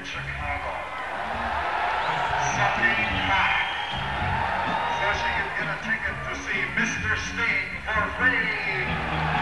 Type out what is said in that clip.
Chicago. 75. So she could get a ticket to see Mr. Sting for free.